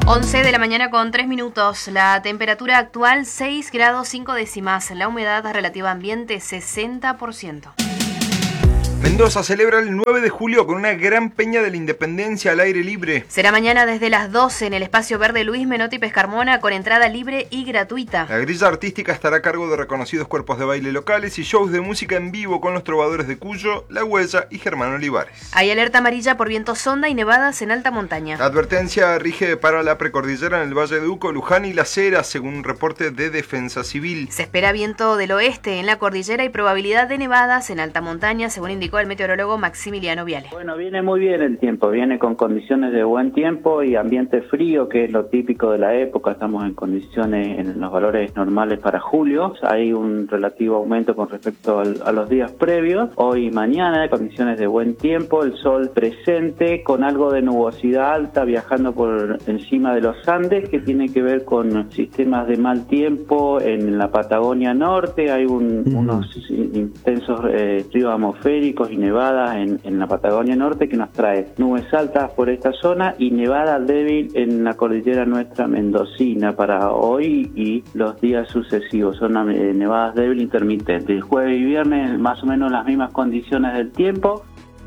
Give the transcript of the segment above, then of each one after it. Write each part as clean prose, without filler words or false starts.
11 de la mañana con 3 minutos. La temperatura actual 6 grados 5 décimas. La humedad relativa ambiente 60%. Mendoza celebra el 9 de julio con una gran peña de la Independencia al aire libre. Será mañana desde las 12 en el espacio verde Luis Menotti Pescarmona con entrada libre y gratuita. La grilla artística estará a cargo de reconocidos cuerpos de baile locales y shows de música en vivo con los trovadores de Cuyo, La Huella y Germán Olivares. Hay alerta amarilla por viento sonda y nevadas en alta montaña. La advertencia rige para la precordillera en el Valle de Uco, Luján y Las Heras, según un reporte de Defensa Civil. Se espera viento del oeste en la cordillera y probabilidad de nevadas en alta montaña, según indicó el meteorólogo Maximiliano Viale. Bueno, viene muy bien el tiempo, viene con condiciones de buen tiempo y ambiente frío, que es lo típico de la época. Estamos en condiciones, en los valores normales para julio. Hay un relativo aumento con respecto a los días previos. Hoy y mañana, condiciones de buen tiempo, el sol presente, con algo de nubosidad alta viajando por encima de los Andes, que tiene que ver con sistemas de mal tiempo en la Patagonia Norte. Hay unos intensos ríos atmosféricos y nevadas en la Patagonia Norte que nos trae nubes altas por esta zona y nevada débil en la cordillera nuestra mendocina para hoy y los días sucesivos. Son nevadas débiles intermitentes. Jueves y viernes más o menos las mismas condiciones del tiempo.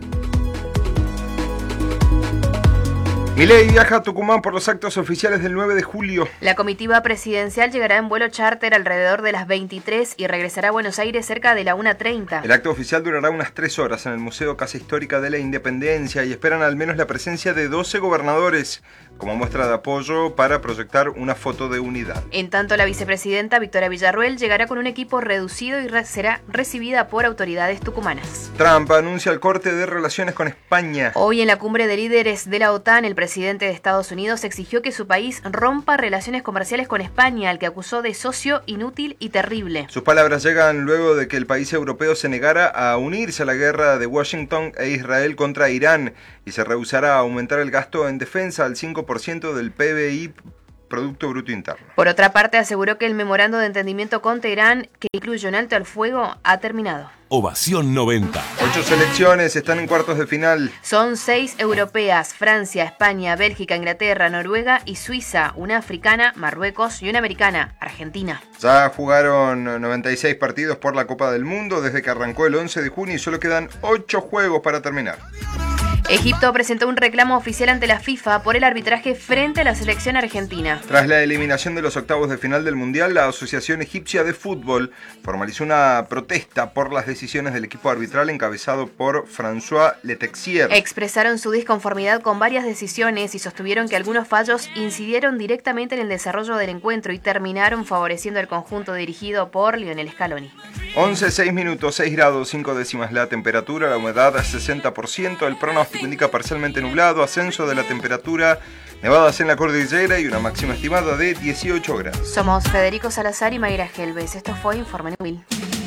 Milei viaja a Tucumán por los actos oficiales del 9 de julio. La comitiva presidencial llegará en vuelo charter alrededor de las 23 y regresará a Buenos Aires cerca de la 1:30. El acto oficial durará unas 3 horas en el Museo Casa Histórica de la Independencia y esperan al menos la presencia de 12 gobernadores como muestra de apoyo para proyectar una foto de unidad. En tanto, la vicepresidenta Victoria Villarruel llegará con un equipo reducido y será recibida por autoridades tucumanas. Trump anuncia el corte de relaciones con España. Hoy en la cumbre de líderes de la OTAN, el presidente de Estados Unidos exigió que su país rompa relaciones comerciales con España, al que acusó de socio inútil y terrible. Sus palabras llegan luego de que el país europeo se negara a unirse a la guerra de Washington e Israel contra Irán y se rehusara a aumentar el gasto en defensa al 5% del PBI, Producto Bruto Interno. Por otra parte, aseguró que el memorando de entendimiento con Teherán, que incluye un alto al fuego, ha terminado. Ovación 90. 8 selecciones están en cuartos de final. Son 6 europeas: Francia, España, Bélgica, Inglaterra, Noruega y Suiza, una africana, Marruecos y una americana, Argentina. Ya jugaron 96 partidos por la Copa del Mundo desde que arrancó el 11 de junio y solo quedan 8 juegos para terminar. Egipto presentó un reclamo oficial ante la FIFA por el arbitraje frente a la selección argentina. Tras la eliminación de los octavos de final del Mundial, la Asociación Egipcia de Fútbol formalizó una protesta por las decisiones del equipo arbitral encabezado por François Letexier. Expresaron su disconformidad con varias decisiones y sostuvieron que algunos fallos incidieron directamente en el desarrollo del encuentro y terminaron favoreciendo al conjunto dirigido por Lionel Scaloni. 11, 6 minutos, 6 grados 5 décimas la temperatura, la humedad a 60%, el pronóstico indica parcialmente nublado, ascenso de la temperatura, nevadas en la cordillera y una máxima estimada de 18 grados. Somos Federico Salazar y Mayra Gelbes. Esto fue Informe Niwil.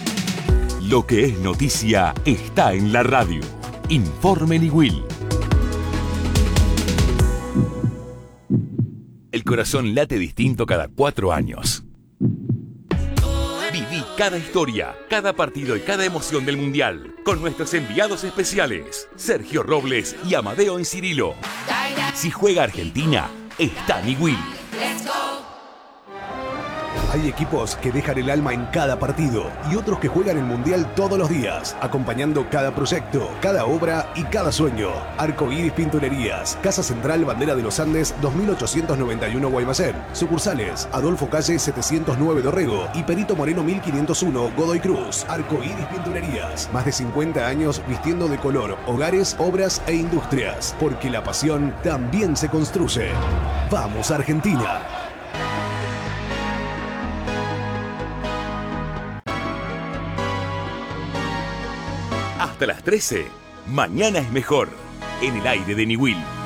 Lo que es noticia está en la radio. Informe Niwil. El corazón late distinto cada 4 años. Viví cada historia, cada partido y cada emoción del Mundial con nuestros enviados especiales, Sergio Robles y Amadeo Incirilo. Si juega Argentina, está Niwil. Hay equipos que dejan el alma en cada partido y otros que juegan el Mundial todos los días, acompañando cada proyecto, cada obra y cada sueño. Arcoíris Pinturerías, Casa Central Bandera de los Andes 2891 Guaymallén. Sucursales Adolfo Calle 709 Dorrego y Perito Moreno 1501 Godoy Cruz. Arcoíris Pinturerías, más de 50 años vistiendo de color hogares, obras e industrias, porque la pasión también se construye. ¡Vamos Argentina! Hasta las 13, mañana es mejor, en el aire de Niwil.